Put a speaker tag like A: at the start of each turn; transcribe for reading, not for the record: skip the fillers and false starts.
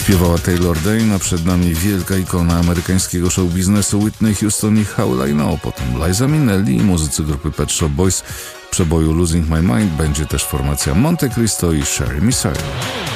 A: Śpiewała Taylor Dayne, a przed nami wielka ikona amerykańskiego show biznesu Whitney Houston i How I Know. Potem Liza Minnelli i muzycy grupy Pet Shop Boys. W przeboju Losing My Mind będzie też formacja Monte Cristo i Sherry Messiah.